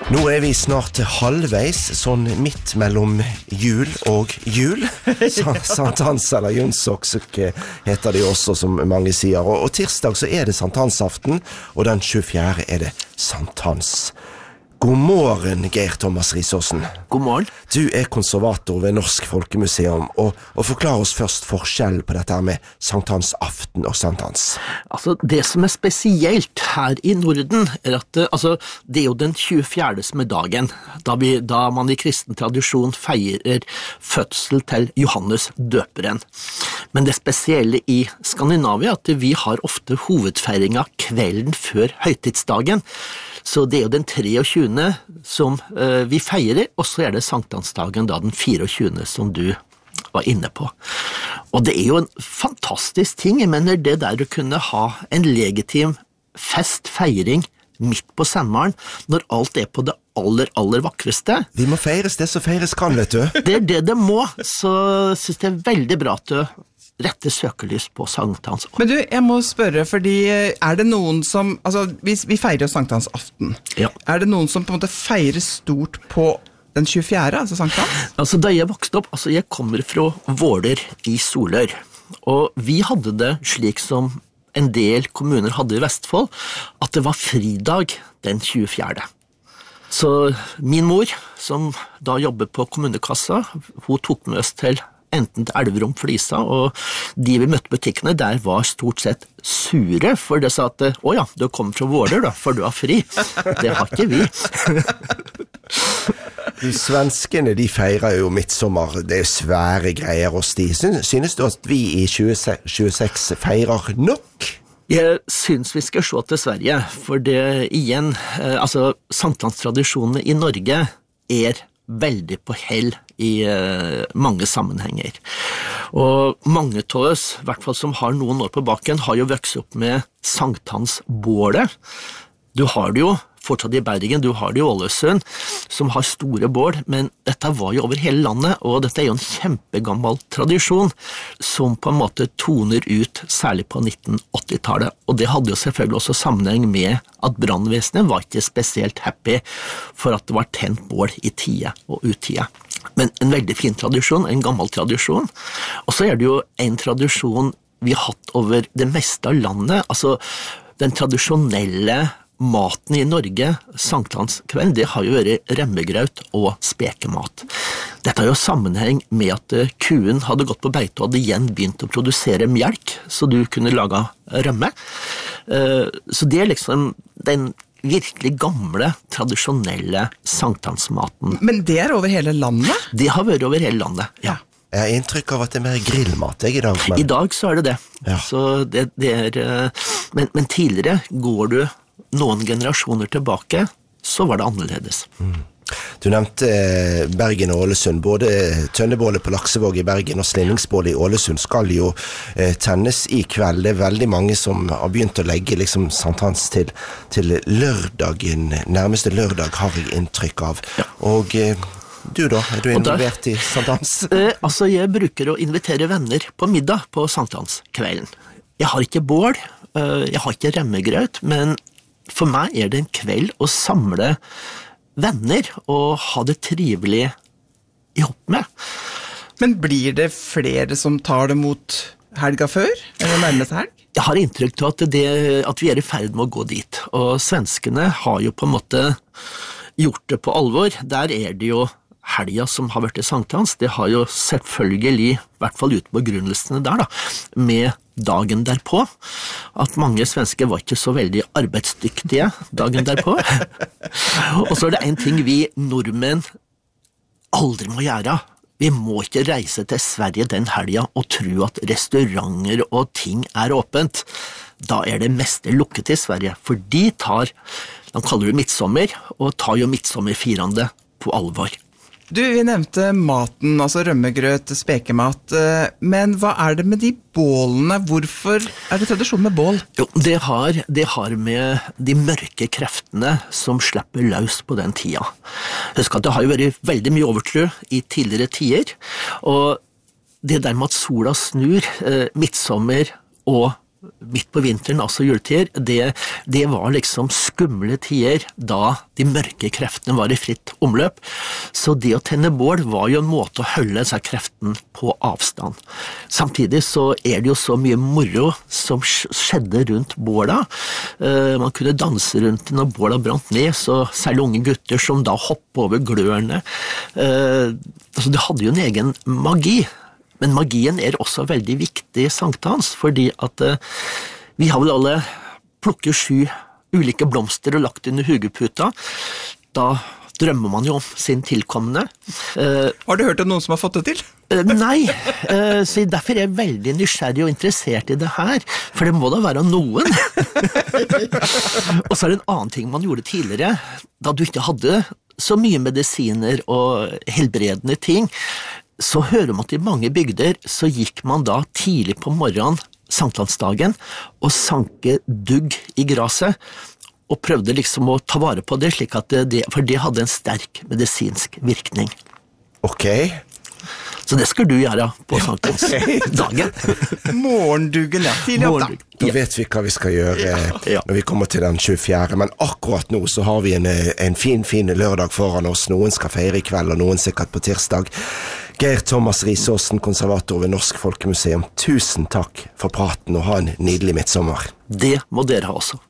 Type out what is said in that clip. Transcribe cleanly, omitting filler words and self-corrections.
Nå vi snart halvveis, sånn midt mellom jul og jul. Sankthans eller Jonsok heter det også, som mange sier. Og tirsdag så det sankthansaften, og den 24. det sankthans. God morgen, Geir Thomas Risaasen. God morgen. Du konservator ved Norsk Folkemuseum, og forklar oss først forskjellen på dette her med sankthansaften og sankthans. Altså, det som spesielt her i Norden at det jo den 24. som dagen, da man i kristen tradisjon feirer fødsel til Johannes døperen. Men det spesielle i Skandinavia at vi har ofte hovedfeiring av kvelden før høytidsdagen. Så det jo den 23. som vi feirer, og så det sankthansdagen da den 24. som du var inne på. Og det jo en fantastisk ting, jeg mener det der å kunne ha en legitim festfeiring midt på sommeren, når alt på det aller vakreste. Vi må feires det som feires kan, vet du. Det må, så synes jeg veldig bra at du rette søkelys på sankthans. Men du, jeg må spørre, fordi det noen som, vi feirer jo sankthansaften. Ja. Det noen som på en måte feirer stort på den 24., altså sankthans? Da jeg vokste opp, jeg kommer fra Våler i Solør, og vi hadde det slik som en del kommuner hadde i Vestfold, at det var fridag den 24. Så min mor, som da jobber på kommunekassa, hun tok med oss til enten til Elverum Flisa, og de vi møtte butikkene der var stort sett sure, for det sa at, åja, du kom fra Våler da, for du har fri. Det har ikke vi. De svenskene, de feirer jo midtsommer, det svære greier hos de. Synes du at vi i 2026 feirer nok? Jeg synes vi skal se til Sverige, for det igjen, sankthanstradisjonene i Norge veldig på hell i mange sammenhenger. Og mange av oss, i hvert fall som har noen år på baken, har jo vokst opp med sankthansbålet. Du har det jo fortsatt i Bergen, du har det i Ålesund, som har store bål, men dette var jo over hele landet, og dette jo en kjempegammel tradisjon, som på en måte toner ut, særlig på 1980-tallet. Og det hadde jo selvfølgelig også sammenheng med at brandvesenet var ikke spesielt happy for at det var tent bål i tide og uttide. Men en veldig fin tradisjon, en gammel tradisjon. Og så det jo en tradisjon vi har hatt over det meste av landet, den tradisjonelle maten i Norge, sankthanskvelden, det har jo vært remmegraut og spekemat. Dette har jo sammenheng med at kuen hadde gått på beite og hadde igjen begynt å produsere mjelk, så du kunne lage rømme. Så det liksom den virkelig gamle, tradisjonelle sankthansmaten. Men det over hele landet? Det har vært over hele landet, ja. Jeg har inntrykk av at det mer grillmat i dag. Men... I dag så det. Ja. Så men tidligere går du noen generasjoner tilbake, så var det annerledes. Du nevnte Bergen og Ålesund. Både tønnebålet på Laksevåg i Bergen og slinningsbålet i Ålesund skal jo tennes i kveld. Det veldig mange som har begynt å legge liksom sankthans til lørdagen, nærmeste lørdag har jeg inntrykk av. Ja. Og du da, du involvert i sankthans? Jeg bruker å invitere venner på middag på sankthanskvelden. Jeg har ikke bål, jeg har ikke remmegrøt, men for meg det en kveld å samle venner og ha det trivelig i hopp med. Men blir det flere som tar det mot helga før, eller nærmest helg? Jeg har inntrykk til at vi i ferd med å gå dit, og svenskene har jo på en måte gjort det på alvor. Der det jo helga som har vært i sankthans, det har jo selvfølgelig, i hvert fall ute på begrunnelsene der da, med dagen derpå, at mange svensker var ikke så veldig arbeidsdyktige dagen derpå. Og så det en ting vi nordmenn aldri må gjøre. Vi må ikke reise til Sverige den helga og tro at restauranter og ting åpent. Da det meste lukket i Sverige, for de kaller det midtsommer, og tar jo midtsommerfirende på alvor. Du, vi nevnte maten, altså rømmegrøt, spekemat, men hva det med de bålene? Hvorfor det tradisjon med bål? Jo, det har med de mørke kreftene som slipper løs på den tida. Husk at det har jo vært veldig mye overtro i tidligere tider, og det der med at sola snur, midtsommer og midt på vinteren, altså juletider, det var liksom skumle tider da de mørke kreftene var i fritt omløp. Så det å tenne bål var jo en måte å holde disse kreftene på avstand. Samtidig så det jo så mye moro som skjedde rundt båla. Man kunne danse rundt når båla brant ned, så særlig unge gutter som da hoppet over glørne. Altså det hadde jo en egen magi. Men magien også veldig viktig i sankthans, fordi at vi har vel alle plukket 7 ulike blomster og lagt under hugeputa. Da drømmer man jo om sin tilkommende. Har du hørt om noen som har fått det til? Nei, så derfor jeg veldig nysgjerrig og interessert i det her, for det må da være noen. Og så det en annen ting man gjorde tidligere, da du ikke hadde så mye medisiner og helbredende ting, så hører man at i mange bygder så gikk man da tidlig på morgenen, sankthansdagen, og sanke dugg i graset, og prøvde liksom å ta vare på det, slik at for det hadde en sterk medisinsk virkning. Ok. Så det skal du gjøre på sankthansdagen. Morgenduggen, ja. Tidlig opp da. Da vet vi hva vi skal gjøre når vi kommer til den 24. Men akkurat nå så har vi en fin lørdag foran oss. Noen skal feire i kveld, og noen sikkert på tirsdag. Geir Thomas Risaasen, konservator ved Norsk Folkemuseum. Tusen takk for praten, og ha en nydelig midtsommer. Det må dere ha også.